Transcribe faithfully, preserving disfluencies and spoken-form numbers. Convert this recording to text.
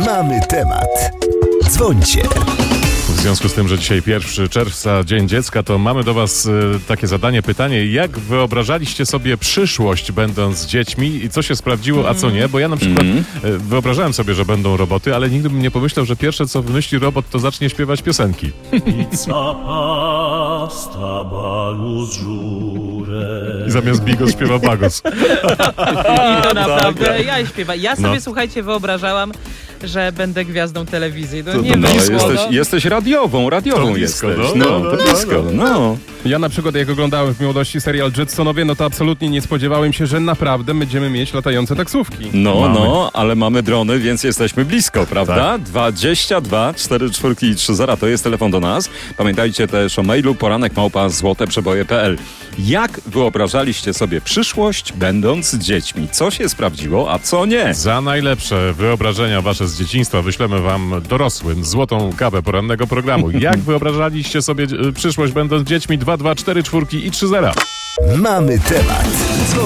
Mamy temat. Dzwońcie. W związku z tym, że dzisiaj pierwszego czerwca, Dzień Dziecka, to mamy do was y, takie zadanie, pytanie, jak wyobrażaliście sobie przyszłość, będąc dziećmi i co się sprawdziło, a co nie? Bo ja na przykład Mm. y, wyobrażałem sobie, że będą roboty, ale nigdy bym nie pomyślał, że pierwsze co wymyśli robot, to zacznie śpiewać piosenki. Pizza, pasta, bagus, żurek. I zamiast bigos śpiewa bagos. I to naprawdę ja śpiewam. Ja sobie, No. słuchajcie, wyobrażałam, że będę gwiazdą telewizji. No, To- nie to No, wyszło, jesteś, no. jesteś radiową, radiową To blisko, jesteś. no, No, no, to no, blisko, no. Ja na przykład jak oglądałem w młodości serial Jetsonowie, no to absolutnie nie spodziewałem się, że naprawdę będziemy mieć latające taksówki. No, Mamy. no, ale mamy drony, więc jesteśmy blisko, prawda? Tak. dwadzieścia dwa, cztery czwórki i trzy zera to jest telefon do nas. Pamiętajcie też o mailu poranek małpa złote przeboje kropka p l. Jak wyobrażaliście sobie przyszłość, będąc dziećmi? Co się sprawdziło, a co nie? Za najlepsze wyobrażenia wasze z dzieciństwa wyślemy wam dorosłym złotą kawę porannego programu. Jak wyobrażaliście sobie y, przyszłość, będąc dziećmi? Dwa, dwa, cztery, czwórki i trzy zera. Mamy temat.